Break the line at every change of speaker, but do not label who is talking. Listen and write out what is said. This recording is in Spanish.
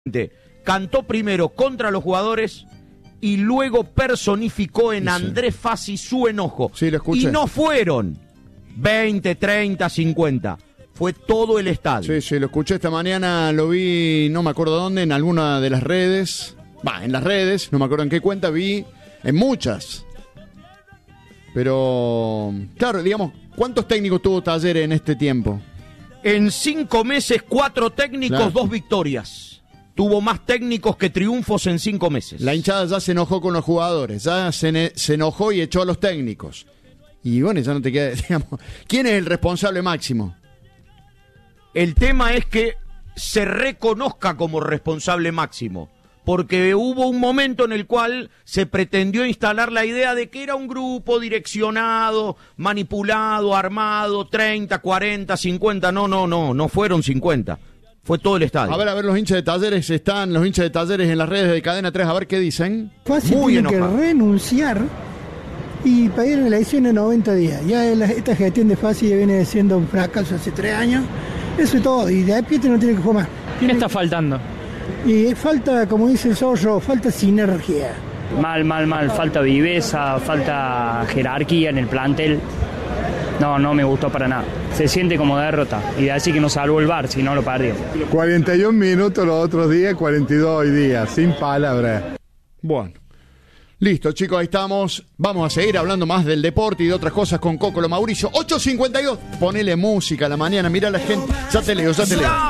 Cantó primero contra los jugadores y luego personificó en Andrés Fassi su enojo.
Sí, lo escuché.
Y no fueron 20, 30, 50. Fue todo el estadio.
Sí, lo escuché esta mañana, lo vi, no me acuerdo dónde, en alguna de las redes. En las redes, no me acuerdo en qué cuenta, vi en muchas. Pero, claro, digamos, ¿cuántos técnicos tuvo Talleres en este tiempo?
En 5 meses, 4 técnicos,
Claro.
2 victorias. Tuvo más técnicos que triunfos en 5 meses.
La hinchada ya se enojó con los jugadores, ya se enojó y echó a los técnicos. Y bueno, ya no te queda, digamos, ¿quién es el responsable máximo?
El tema es que se reconozca como responsable máximo, porque hubo un momento en el cual se pretendió instalar la idea de que era un grupo direccionado, manipulado, armado, 30, 40, 50, no fueron 50. Fue todo el estadio.
A ver, los hinchas de Talleres, están los hinchas de Talleres en las redes de Cadena 3, a ver qué dicen.
Fácil,
Muy
tiene que
enojado.
renunciar y pedir elecciones en 90 días. Ya esta gestión de Fassi ya viene siendo un fracaso hace 3 años. Eso es todo. Y de ahí Pietre no tiene que jugar más.
¿Qué está faltando?
Y falta, como dice el Zorro, falta sinergia.
Mal. Falta viveza, falta jerarquía en el plantel. No me gustó para nada. Se siente como derrota. Y de así que no salvó el VAR, si no lo perdió.
41 minutos los otros días, 42 hoy día, sin palabras.
Bueno, listo chicos, ahí estamos. Vamos a seguir hablando más del deporte y de otras cosas con Cocolo Mauricio. 8:52, ponele música a la mañana, mirá la gente. Ya te leo.